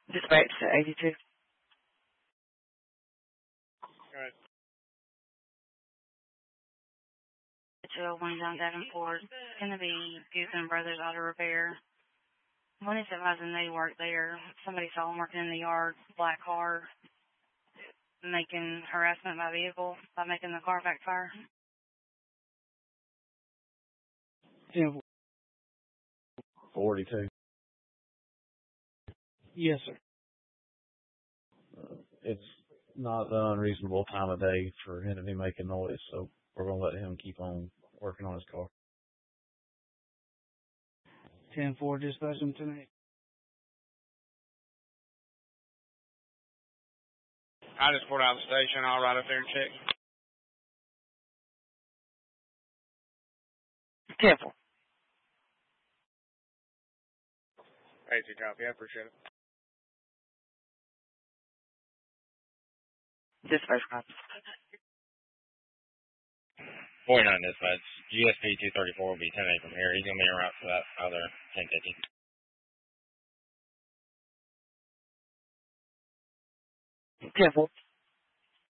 Dispatch to 82. Alright. 201 John Davenport. It's going to be Goosen Brothers Auto Repair. When is advising they work there, somebody saw them working in the yard, black car, making harassment by vehicle, by making the car backfire. 42. Yes, sir. It's not an unreasonable time of day for him to be making noise, so we're going to let him keep on working on his car. 10-4, dispatch him tonight. I just pulled out of the station. I'll ride up there and check. 10-4. Hey, copy. I appreciate it. Dispatch copy. 49 dispatch. GSP 234 will be 10-8 from here. He's going to be en route for that other 1050. 10-4.